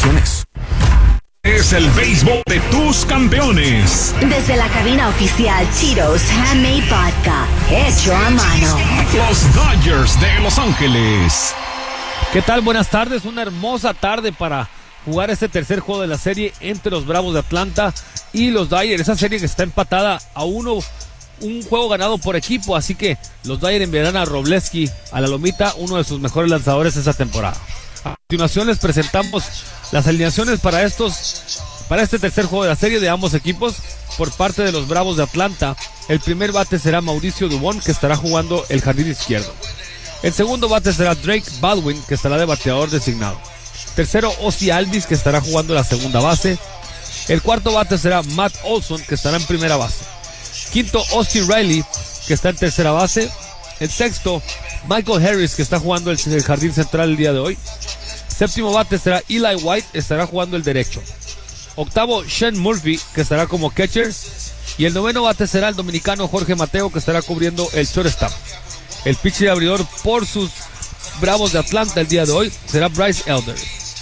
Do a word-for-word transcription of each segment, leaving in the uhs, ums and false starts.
restricciones. Es el béisbol de tus campeones. Desde la cabina oficial Tito's Handmade Vodka, hecho a mano. Los Dodgers de Los Ángeles. ¿Qué tal? Buenas tardes. Una hermosa tarde para jugar este tercer juego de la serie entre los Bravos de Atlanta y los Dodgers. Esa serie que está empatada a uno, un juego ganado por equipo. Así que los Dodgers enviarán a Wroblewski a la lomita, uno de sus mejores lanzadores esta temporada. A continuación les presentamos las alineaciones para estos para este tercer juego de la serie de ambos equipos. Por parte de los Bravos de Atlanta, el primer bate será Mauricio Dubón, que estará jugando el jardín izquierdo. El segundo bate será Drake Baldwin, que estará de bateador designado. Tercero, Ozzie Albies, que estará jugando la segunda base. El cuarto bate será Matt Olson, que estará en primera base. Quinto, Austin Riley, que está en tercera base. El sexto, Michael Harris, que está jugando el, el jardín central el día de hoy. Séptimo bate será Eli White, estará jugando el derecho. Octavo, Sean Murphy, que estará como catcher. Y el noveno bate será el dominicano Jorge Mateo, que estará cubriendo el shortstop. El pitcher abridor por sus Bravos de Atlanta el día de hoy será Bryce Elder.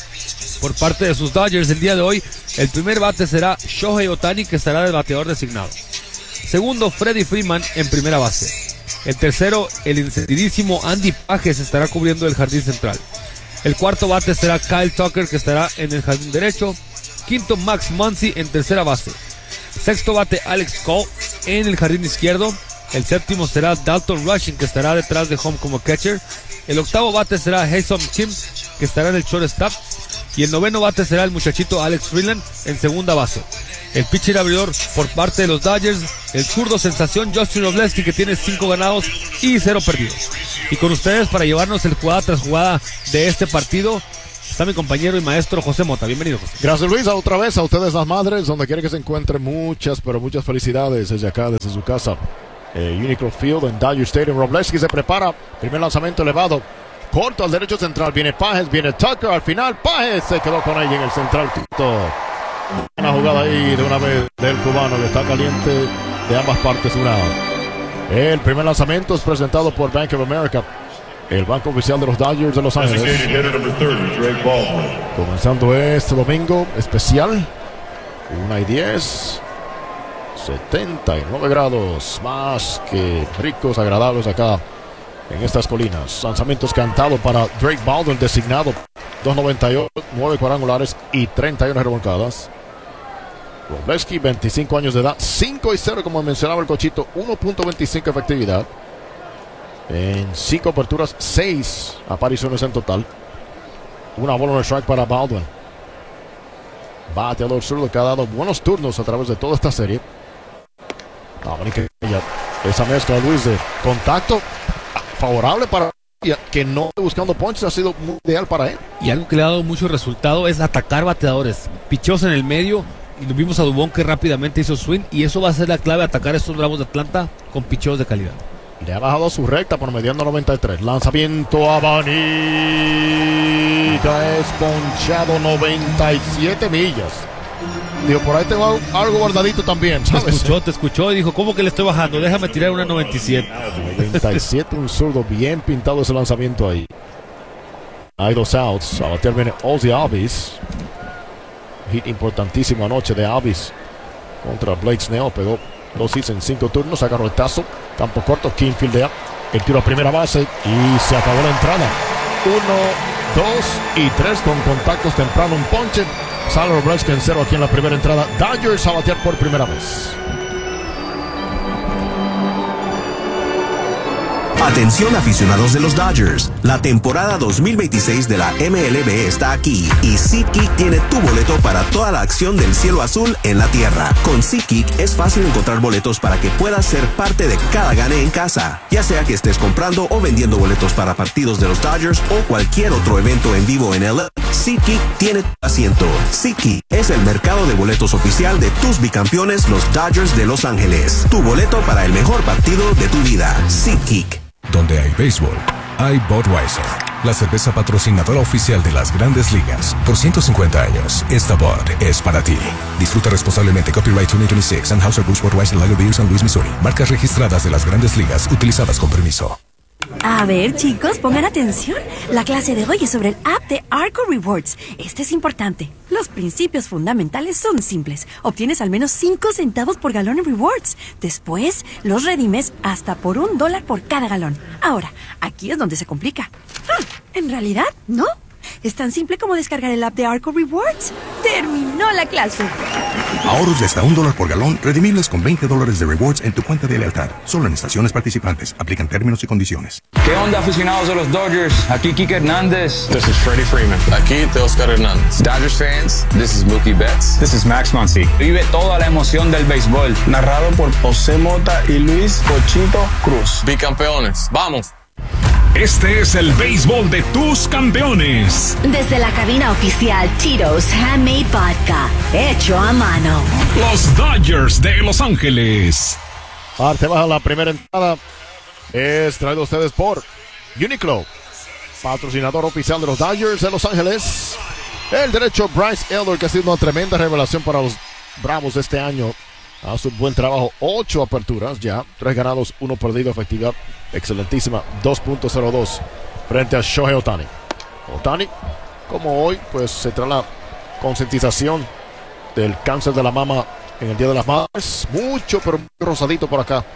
Por parte de sus Dodgers el día de hoy, el primer bate será Shohei Ohtani, que estará de bateador designado. Segundo, Freddie Freeman en primera base. El tercero, el encendidísimo Andy Pages, estará cubriendo el jardín central. El cuarto bate será Kyle Tucker, que estará en el jardín derecho. Quinto, Max Muncy en tercera base. Sexto bate, Alex Cole en el jardín izquierdo. El séptimo será Dalton Rushing, que estará detrás de home como catcher. El octavo bate será Ha-Seong Kim, que estará en el shortstop. Y el noveno bate será el muchachito Alex Freeland en segunda base. El pitcher abridor por parte de los Dodgers, el zurdo sensación Justin Wroblewski, que tiene cinco ganados y cero perdidos. Y con ustedes para llevarnos el jugada tras jugada de este partido está mi compañero y maestro José Mota. Bienvenido, José. Gracias, Luis. Otra vez a ustedes las madres, donde quiera que se encuentren, muchas, pero muchas felicidades desde acá, desde su casa. Eh, Unicron Field en Dodger Stadium. Wroblewski se prepara. Primer lanzamiento elevado. Corto al derecho central. Viene Pages, viene Tucker. Al final, Pages se quedó con ella en el central. Una jugada ahí de una vez del cubano, que está caliente de ambas partes. Una. El primer lanzamiento es presentado por Bank of America, el banco oficial de los Dodgers de Los Ángeles. Comenzando este domingo especial. Una y diez. setenta y nueve grados, más que ricos, agradables acá en estas colinas. Lanzamientos cantados para Drake Baldwin, designado. dos noventa y ocho, nueve cuadrangulares y treinta y una remolcadas. Wroblewski, veinticinco años de edad, cinco y cero, como mencionaba el cochito, uno punto veinticinco efectividad. En cinco aperturas, seis apariciones en total. Una bola en el strike para Baldwin. Bateador zurdo que ha dado buenos turnos a través de toda esta serie. Ah, esa mezcla, Luis, de contacto favorable para que no buscando ponches ha sido muy ideal para él. Y algo que le ha dado mucho resultado es atacar bateadores. Picheos en el medio. Y nos vimos a Dubón, que rápidamente hizo swing. Y eso va a ser la clave, atacar a estos Bravos de Atlanta con picheos de calidad. Le ha bajado su recta promediando noventa y tres. Lanzamiento a Banica. Es ponchado noventa y siete millas. Digo, por ahí tengo algo guardadito también, ¿sabes? Te escuchó, te escuchó y dijo, ¿cómo que le estoy bajando? Déjame tirar una noventa y siete. noventa y siete, un zurdo bien pintado ese lanzamiento ahí. Hay dos outs. A batear viene Ozzie Albies. Hit importantísimo anoche de Albies contra Blake Snell. Pegó dos hits en cinco turnos. Saca retazo. Campo corto. King fildea. El tiro a primera base. Y se acabó la entrada. Uno, dos y tres con contactos temprano. Un ponche. Sale Wroblewski en cero aquí en la primera entrada. Dodgers a batear por primera vez. Atención, aficionados de los Dodgers, la temporada dos mil veintiséis de la M L B está aquí y SeatGeek tiene tu boleto para toda la acción del cielo azul en la tierra. Con SeatGeek es fácil encontrar boletos para que puedas ser parte de cada gane en casa, ya sea que estés comprando o vendiendo boletos para partidos de los Dodgers o cualquier otro evento en vivo en L A. SeatGeek tiene tu asiento. SeatGeek es el mercado de boletos oficial de tus bicampeones, los Dodgers de Los Ángeles. Tu boleto para el mejor partido de tu vida. SeatGeek. Donde hay béisbol, hay Budweiser, la cerveza patrocinadora oficial de las Grandes Ligas. Por ciento cincuenta años, esta Bud es para ti. Disfruta responsablemente. Copyright dos mil veintiséis. Anheuser-Busch Budweiser Lager Beer, San Luis, Missouri. Marcas registradas de las Grandes Ligas utilizadas con permiso. A ver, chicos, pongan atención. La clase de hoy es sobre el app de Arco Rewards. Este es importante. Los principios fundamentales son simples. Obtienes al menos cinco centavos por galón en rewards. Después, los redimes hasta por un dólar por cada galón. Ahora, aquí es donde se complica. Ah, en realidad, no. Es tan simple como descargar el app de Arco Rewards. ¡Terminó la clase! Ahorros de hasta un dólar por galón, redimibles con veinte dólares de rewards en tu cuenta de lealtad. Solo en estaciones participantes. Aplican términos y condiciones. ¿Qué onda, aficionados de los Dodgers? Aquí Kike Hernández. This is Freddie Freeman. Aquí Teoscar Hernández. Dodgers fans, this is Mookie Betts. This is Max Muncy. Vive toda la emoción del béisbol. Narrado por José Mota y Luis Cochito Cruz. Bicampeones. ¡Vamos! Este es el béisbol de tus campeones. Desde la cabina oficial Tito's Handmade Vodka, hecho a mano. Los Dodgers de Los Ángeles. Parte baja, la primera entrada es traído a ustedes por Uniqlo, patrocinador oficial de los Dodgers de Los Ángeles. El derecho Bryce Elder, que ha sido una tremenda revelación para los Bravos este año. Hace un buen trabajo, ocho aperturas ya, tres ganados, uno perdido, efectividad excelentísima, dos punto cero dos frente a Shohei Ohtani. Ohtani, como hoy, pues se trae la concientización del cáncer de la mama en el Día de las Madres. Mucho, pero muy rosadito por acá.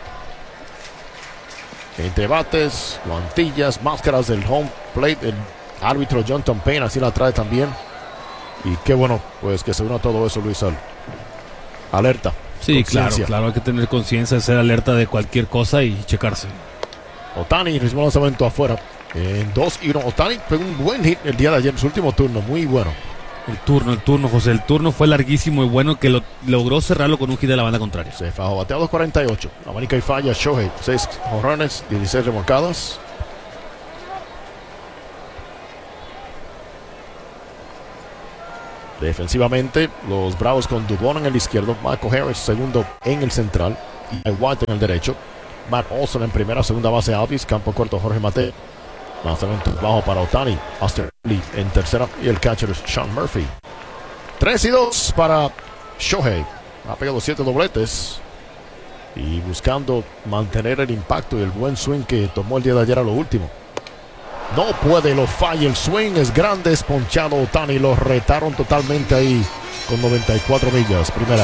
Entre bates, guantillas, máscaras del home plate, el árbitro Jonathan Payne así la trae también. Y qué bueno, pues que se una todo eso, Luis Al. Alerta. Sí, claro, claro, hay que tener conciencia, ser alerta de cualquier cosa y checarse. Ohtani, mismo lanzamiento afuera. En dos y uno. Ohtani pegó un buen hit el día de ayer en su último turno, muy bueno. El turno, el turno, José, el turno fue larguísimo y bueno que lo, logró cerrarlo con un hit de la banda contraria. Se fajó, batea dos cuarenta y ocho. Abanica y falla Shohei, seis jonrones, dieciséis remolcadas. Defensivamente, los Bravos con Dubon en el izquierdo, Michael Harris segundo en el central, y White en el derecho. Matt Olson en primera, segunda base Alvis, campo corto Jorge Mateo. Lanzamiento bajo para Ohtani, Austin Lee en tercera y el catcher es Sean Murphy. tres y dos para Shohei. Ha pegado siete dobletes y buscando mantener el impacto y el buen swing que tomó el día de ayer a lo último. No puede, lo falla, el swing es grande, es ponchado Ohtani, lo retaron totalmente ahí con noventa y cuatro millas, primera.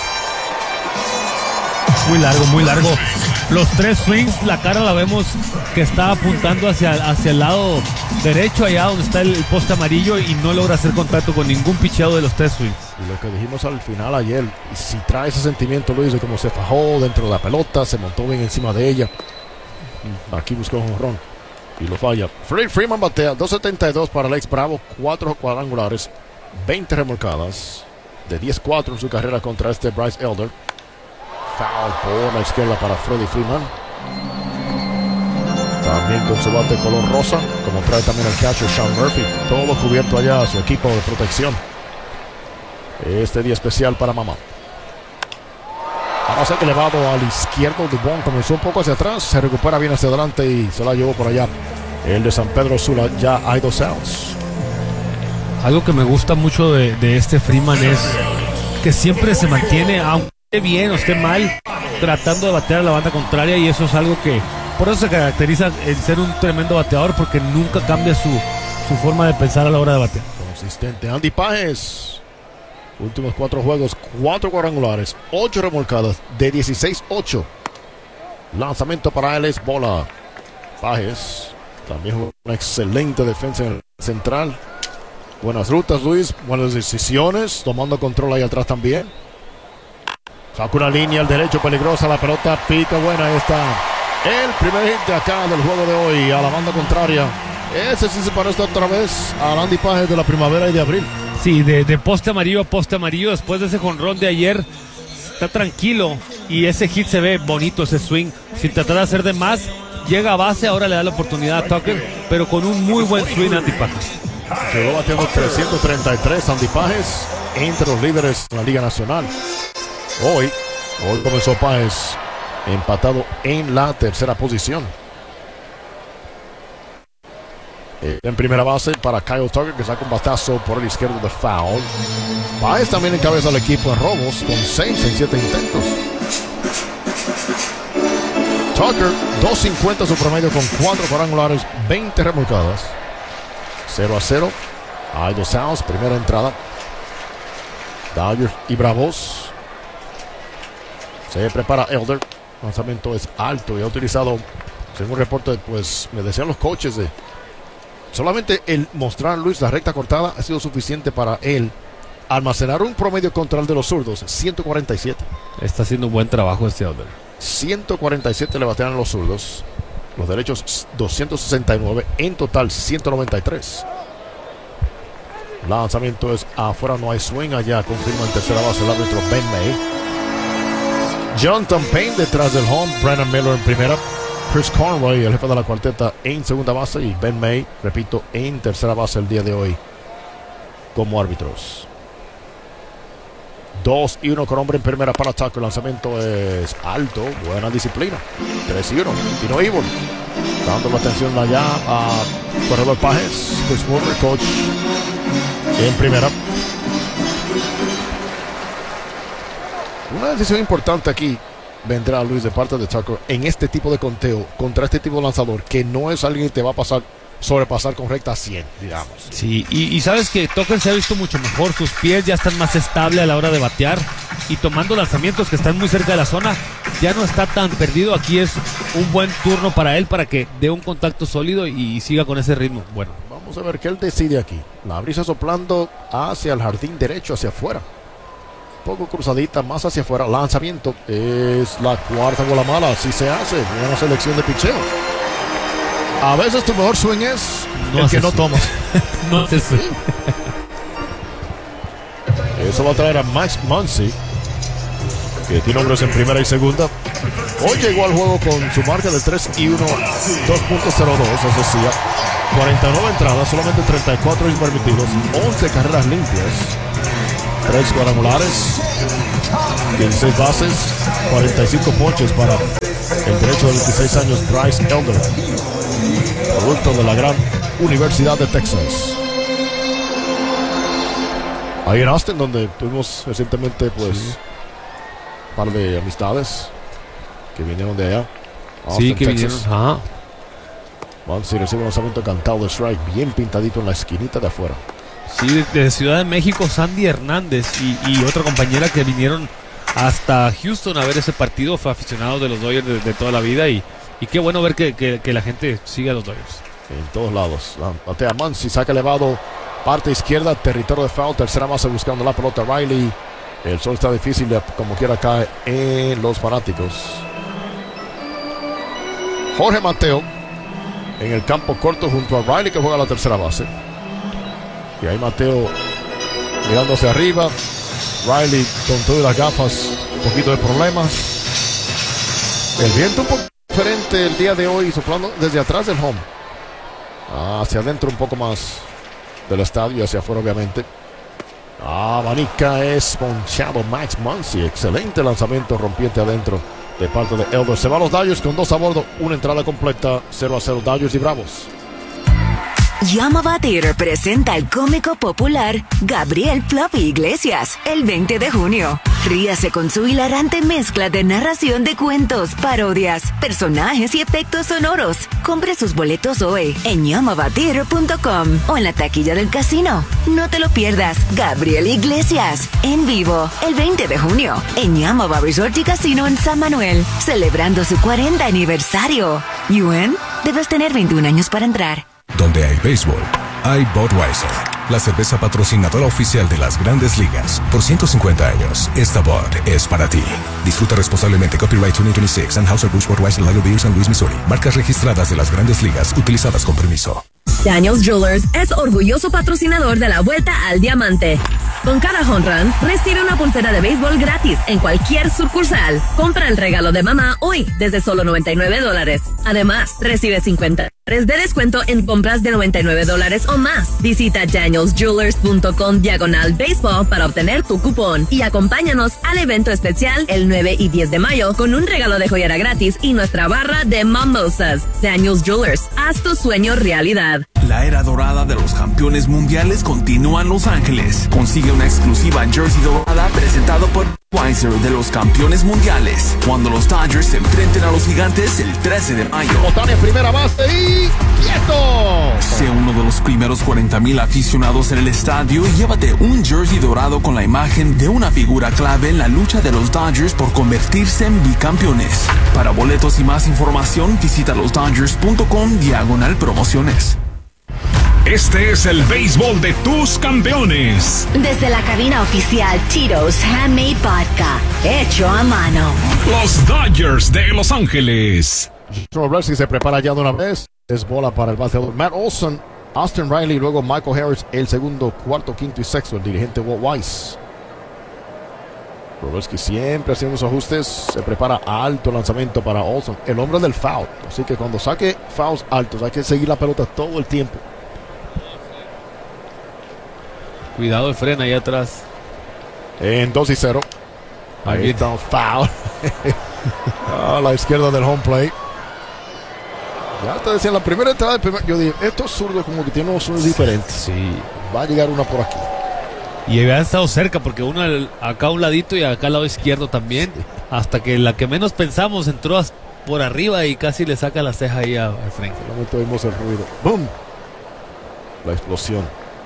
Muy largo, muy largo. Los tres swings, la cara la vemos que está apuntando hacia, hacia el lado derecho, allá donde está el poste amarillo, y no logra hacer contacto con ningún picheado de los tres swings. Y lo que dijimos al final ayer, si trae ese sentimiento, Luis, de cómo se fajó dentro de la pelota, se montó bien encima de ella. Aquí buscó un jonrón y lo falla. Freddie Freeman batea dos setenta y dos para el ex Bravo, cuatro cuadrangulares, veinte remolcadas, de diez cuatro en su carrera contra este Bryce Elder. Foul por la izquierda para Freddie Freeman. También con su bate color rosa, como trae también el catcher Sean Murphy. Todo cubierto allá a su equipo de protección. Este día especial para mamá. Ahora se ha elevado al izquierdo. Dubon comenzó un poco hacia atrás, se recupera bien hacia adelante y se la llevó por allá. El de San Pedro Sula, ya hay dos outs. Algo que me gusta mucho de, de este Freeman es que siempre se mantiene, aunque esté bien o esté mal, tratando de batear a la banda contraria, y eso es algo que por eso se caracteriza en ser un tremendo bateador, porque nunca cambia su, su forma de pensar a la hora de batear. Consistente. Andy Páez, últimos cuatro juegos, cuatro cuadrangulares, ocho remolcadas, de dieciséis ocho. Lanzamiento para él es bola. Páez también jugó una excelente defensa en el central. Buenas rutas, Luis, buenas decisiones, tomando control ahí atrás también. Saca una línea al derecho peligrosa, la pelota pica buena, ahí está el primer hit de acá del juego de hoy a la banda contraria. Ese sí se parece otra vez a Andy Páez de la primavera y de abril. Sí, de, de poste amarillo a poste amarillo, después de ese jonrón de ayer, está tranquilo y ese hit se ve bonito, ese swing, sin tratar de hacer de más, llega a base, ahora le da la oportunidad a Tucker, pero con un muy buen swing Andy Páez. Llegó batiendo trescientos treinta y tres Andy Páez, entre los líderes de la Liga Nacional. Hoy, hoy comenzó Páez empatado en la tercera posición. Eh, en primera base para Kyle Tucker, que saca un batazo por el izquierdo de foul. Páez también encabeza al equipo en robos con seis en siete intentos. Tucker, dos cincuenta su promedio con cuatro cuadrangulares, veinte remolcadas. cero a cero. Hay dos outs, primera entrada. Dodgers y Bravos. Se prepara Elder. El lanzamiento es alto y ha utilizado, según un reporte, pues me decían los coaches de solamente el mostrar Luis la recta cortada ha sido suficiente para él almacenar un promedio contra el de los zurdos, ciento cuarenta y siete. Está haciendo un buen trabajo este Elder. ciento cuarenta y siete le batean los zurdos. Los derechos doscientos sesenta y nueve. En total ciento noventa y tres. Lanzamiento es afuera, no hay swing. Allá confirma en tercera base el árbitro Ben May. Jonathan Payne detrás del home. Brandon Miller en primera. Chris Conroy, el jefe de la cuarteta, en segunda base. Y Ben May, repito, en tercera base el día de hoy como árbitros. dos y uno con hombre en primera para Tucker. El lanzamiento es alto, buena disciplina. tres y uno. Tino Evil dando la atención allá a corredor Pajes. Chris Wolver, coach, en primera. Una decisión importante aquí vendrá, Luis, de parte de Tucker en este tipo de conteo contra este tipo de lanzador, que no es alguien que te va a pasar sobrepasar con recta cien, digamos. Sí, y, y sabes que Tucker se ha visto mucho mejor, sus pies ya están más estables a la hora de batear y tomando lanzamientos que están muy cerca de la zona, ya no está tan perdido. Aquí es un buen turno para él para que dé un contacto sólido y, y siga con ese ritmo. Bueno, vamos a ver qué él decide aquí. La brisa soplando hacia el jardín derecho, hacia afuera. Poco cruzadita, más hacia afuera. Lanzamiento es la cuarta bola mala, así se hace. Buena selección de picheo. A veces tu mejor swing es no el que no tomas. No hace swing. Eso va a traer a Max Muncy, que tiene hombres en primera y segunda. Hoy llegó al juego con su marca de tres y uno, dos punto cero dos, es decir, cuarenta y nueve entradas, solamente treinta y cuatro permitidos, once carreras limpias, tres cuadrangulares, dieciséis bases, cuarenta y cinco ponches para el derecho de veintiséis años Bryce Elder, producto de la gran Universidad de Texas. Ahí en Austin, donde tuvimos recientemente pues sí. un par de amistades que vinieron de allá. Austin, sí, que Texas. vinieron. Ajá. Muncy recibe un lanzamiento cantado de strike, bien pintadito en la esquinita de afuera. Sí, de, de Ciudad de México, Sandy Hernández y, y otra compañera que vinieron hasta Houston a ver ese partido, fue aficionado de los Dodgers de, de toda la vida y, y qué bueno ver que, que, que la gente sigue a los Dodgers. En todos lados. Batea Muncy, saca elevado, parte izquierda, territorio de foul, tercera base buscando la pelota Riley. El sol está difícil, como quiera cae en los fanáticos. Jorge Mateo en el campo corto junto a Riley, que juega la tercera base. Y ahí Mateo mirando hacia arriba. Riley con todas las gafas, un poquito de problemas. El viento un poco diferente el día de hoy, soplando desde atrás del home. Hacia adentro un poco más del estadio, hacia afuera obviamente. Abanica es ponchado Max Muncy. Excelente lanzamiento rompiente adentro de parte de Elder. Se van los Dodgers con dos a bordo, una entrada completa, cero a cero Dodgers y Bravos. Llama Theater presenta al cómico popular Gabriel Fluffy Iglesias el veinte de junio. Ríase con su hilarante mezcla de narración de cuentos, parodias, personajes y efectos sonoros. Compre sus boletos hoy en yamava theater punto com o en la taquilla del casino. No te lo pierdas. Gabriel Iglesias en vivo el veinte de junio en Yamava Resort y Casino en San Manuel, celebrando su cuarenta aniversario. Yuen, debes tener veintiún años para entrar. Donde hay béisbol, hay Budweiser, la cerveza patrocinadora oficial de las Grandes Ligas. Por ciento cincuenta años, esta Bud es para ti. Disfruta responsablemente. Copyright veinte veintiséis, Anheuser-Busch Budweiser Lager Beer San Luis, Missouri. Marcas registradas de las Grandes Ligas, utilizadas con permiso. Daniels Jewelers es orgulloso patrocinador de la Vuelta al Diamante. Con cada home run, recibe una pulsera de béisbol gratis en cualquier sucursal. Compra el regalo de mamá hoy desde solo noventa y nueve dólares. Además, recibe cincuenta dólares de descuento en compras de noventa y nueve dólares o más. Visita daniels jewelers punto com diagonal baseball para obtener tu cupón y acompáñanos al evento especial el nueve y diez de mayo con un regalo de joyera gratis y nuestra barra de mimosas. Daniels Jewelers, haz tu sueño realidad. La era dorada de los campeones mundiales continúa en Los Ángeles. Consigue una exclusiva jersey dorada presentado por Budweiser de los campeones mundiales, cuando los Dodgers se enfrenten a los Gigantes el trece de mayo. Otani en primera base y quieto. Sé uno de los primeros cuarenta mil aficionados en el estadio y llévate un jersey dorado con la imagen de una figura clave en la lucha de los Dodgers por convertirse en bicampeones. Para boletos y más información, visita los dodgers punto com diagonal promociones. Este es el béisbol de tus campeones. Desde la cabina oficial Tito's Handmade Vodka, hecho a mano. Los Dodgers de Los Ángeles. Robleski se prepara ya de una vez. Es bola para el bateador Matt Olson, Austin Riley, luego Michael Harris, el segundo, cuarto, quinto y sexto, el dirigente Walt Weiss. Robleski siempre haciendo sus ajustes. Se prepara alto lanzamiento para Olson, el hombre del foul. Así que cuando saque fouls altos hay que seguir la pelota todo el tiempo. Cuidado, el freno ahí atrás. En dos y cero. Ahí, Ahí está un foul. A la izquierda del home plate. Ya te decía, en la primera entrada del primer, yo dije, estos zurdos como que tienen unos zurdos diferentes. Sí. Va a llegar una por aquí. Y había estado cerca porque uno acá a un ladito y acá al lado izquierdo también. Sí. Hasta que la que menos pensamos entró por arriba y casi le saca la ceja ahí a, a Frank. Solamente oímos el ruido. ¡Bum! La explosión.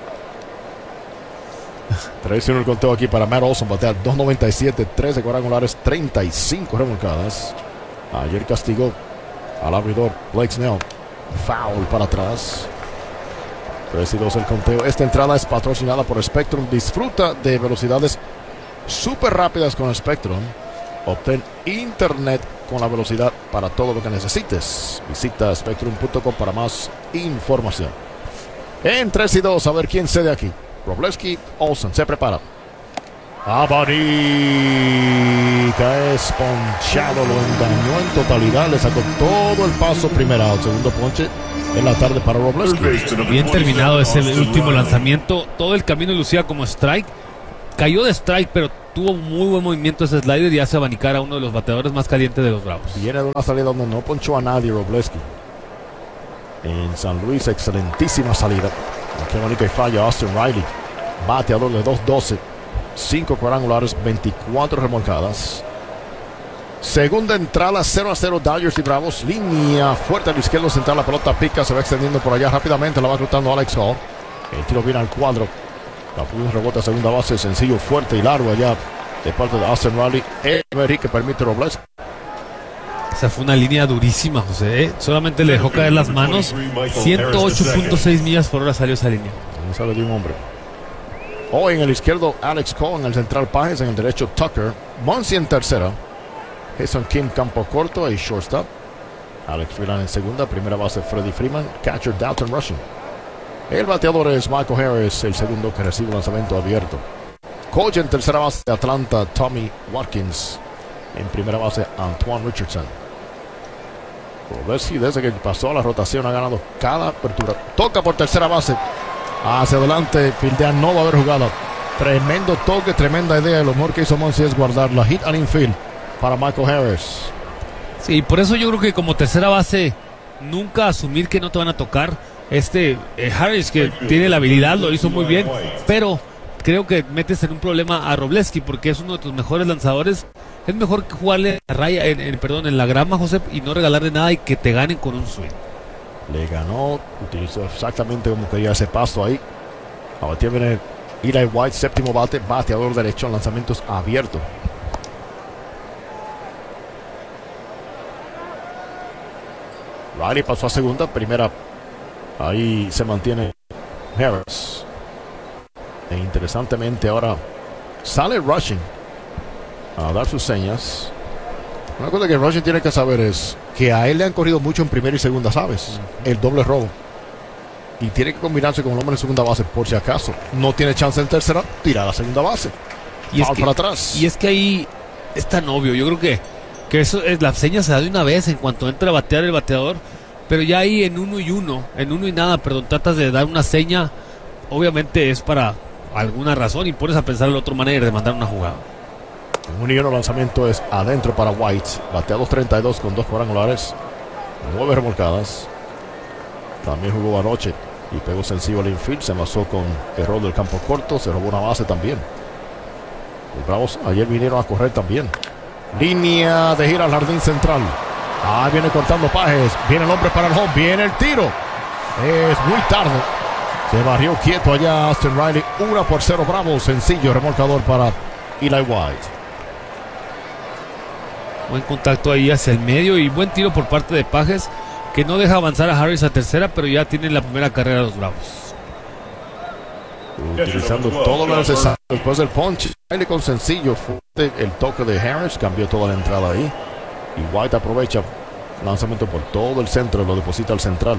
tres uno el conteo aquí para Matt Olson. Batea dos noventa y siete, trece cuadrangulares, treinta y cinco remolcadas. Ayer castigó al abridor Blake Snell. Foul para atrás. tres y dos el conteo. Esta entrada es patrocinada por Spectrum. Disfruta de velocidades súper rápidas con Spectrum. Obtén internet con la velocidad para todo lo que necesites. Visita spectrum punto com para más información. En tres y dos, a ver quién cede aquí. Robleski, Olson, se prepara. Abanica es ponchado, lo engañó en totalidad, le sacó todo el paso primera al segundo ponche en la tarde para Robleski. Bien terminado ese último lanzamiento, todo el camino lucía como strike, cayó de strike, pero tuvo muy buen movimiento ese slider y hace abanicar a uno de los bateadores más calientes de los Bravos. Viene de una salida donde no ponchó a nadie Robleski. En San Luis, excelentísima salida. Qué bonita y falla Austin Riley, bateador de dos doce, cinco cuadrangulares, veinticuatro remolcadas. Segunda entrada, cero a cero Dodgers y Bravos. Línea fuerte al izquierdo central, la pelota pica, se va extendiendo por allá rápidamente, la va cruzando Alex Hall. El tiro viene al cuadro. La un rebote a segunda base, sencillo, fuerte y largo allá de parte de Austin Riley. El que permite Robleski. Esa fue una línea durísima, José, ¿eh? Solamente le dejó caer las manos. ciento ocho punto seis millas por hora salió esa línea. No sale de un hombre. Hoy en el izquierdo Alex Cole, en el central Pajes, en el derecho Tucker, Muncy en tercera, Jason Kim campo corto y shortstop, Alex Freeland en segunda, primera base Freddie Freeman, catcher Dalton Rushing. El bateador es Michael Harris, el segundo que recibe lanzamiento abierto. Coach en tercera base de Atlanta, Tommy Watkins. En primera base Antoine Richardson. Robleski, desde que pasó a la rotación, ha ganado cada apertura. Toca por tercera base. Hacia adelante, fildea, no va a haber jugada. Tremendo toque, tremenda idea. Lo mejor que hizo Muncy es guardar la hit al infield para Michael Harris. Sí, por eso yo creo que como tercera base, nunca asumir que no te van a tocar. Este eh, Harris, que tiene la habilidad, lo hizo muy bien. Pero creo que metes en un problema a Robleski porque es uno de tus mejores lanzadores. Es mejor que jugarle a raya, en, en, perdón, en la grama, José, y no regalarle nada y que te ganen con un swing. Le ganó, utilizó exactamente como quería ese paso ahí. Ahora tiene Eli White, séptimo bate, bateador derecho, lanzamientos abiertos. Riley pasó a segunda, primera. Ahí se mantiene Harris. E interesantemente ahora sale Rushing a dar sus señas. Una cosa que Rushing tiene que saber es que a él le han corrido mucho en primera y segunda, ¿sabes? El doble robo. Y tiene que combinarse con el hombre en segunda base por si acaso. No tiene chance en tercera, tira a la segunda base. Y es, que, para atrás. y es que ahí es tan obvio. Yo creo que, que eso es, la seña se da de una vez en cuanto entra a batear el bateador. Pero ya ahí en uno y uno, en uno y nada, perdón, tratas de dar una seña. Obviamente es para alguna razón y pones a pensar de otra manera de mandar una jugada. Un y uno lanzamiento es adentro para White. Batea dos treinta y dos con dos cuadrangulares, nueve remolcadas. También jugó anoche y pegó sencillo al infield. Se envasó con error del campo corto. Se robó una base también. Los Bravos ayer vinieron a correr también. Línea de gira al jardín central. Ah, viene cortando Pajes. Viene el hombre para el home. Viene el tiro. Es muy tarde. Se barrió quieto allá Austin Riley. Una por cero Bravos. Sencillo remolcador para Eli White. Buen contacto ahí hacia el medio y buen tiro por parte de Pajes, que no deja avanzar a Harris a tercera, pero ya tienen la primera carrera de los Bravos. Utilizando todo lo necesario después del punch. Riley con sencillo. El toque de Harris cambió toda la entrada ahí. Y White aprovecha lanzamiento por todo el centro. Lo deposita al central.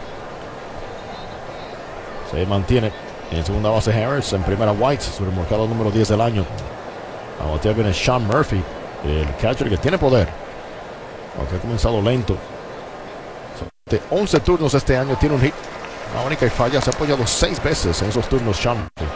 Se mantiene en segunda base Harris. En primera White. Su remolcado número diez del año. A batear viene Sean Murphy, el catcher que tiene poder, aunque ha comenzado lento. De once turnos este año tiene un hit. La única falla. Se ha apoyado seis veces en esos turnos Sean Murphy.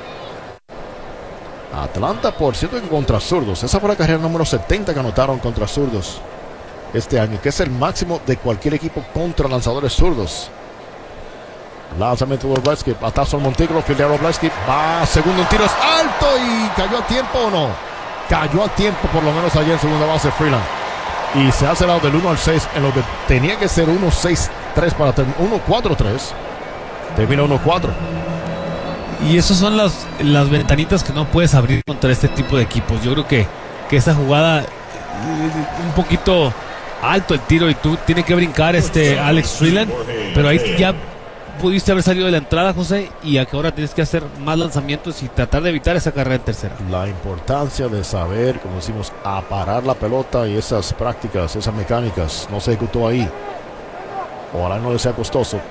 Atlanta, por cierto, que contra zurdos. Esa fue la carrera número setenta que anotaron contra zurdos este año, que es el máximo de cualquier equipo contra lanzadores zurdos. Lanzamiento de Oblesky, patazo al montículo, fildeo Oblesky, va segundo, un tiro es alto y cayó a tiempo o no. Cayó a tiempo por lo menos allá en segunda base Freeland. Y se ha cerrado del uno al seis en lo que tenía que ser uno seis tres para terminar. uno cuatro tres. Termina uno cuatro. Y esas son las, las ventanitas que no puedes abrir contra este tipo de equipos. Yo creo que, que esa jugada, un poquito alto el tiro y tú tienes que brincar este Alex Freeland, pero ahí ya pudiste haber salido de la entrada, José, y aquí ahora tienes que hacer más lanzamientos y tratar de evitar esa carrera en tercera. La importancia de saber, como decimos, a parar la pelota y esas prácticas, esas mecánicas, no se ejecutó ahí. Ojalá no le sea costoso.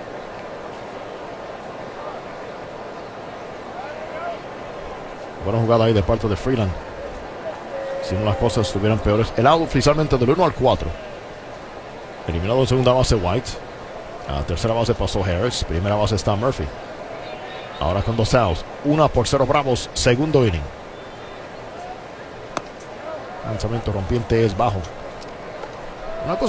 Buena jugada ahí de parte de Freeland. Si no, las cosas estuvieran peores. El out oficialmente del uno al cuatro. Eliminado en segunda base White. A la tercera base pasó Harris. Primera base está Murphy. Ahora con dos outs. Una por cero Bravos. Segundo inning. Lanzamiento rompiente es bajo.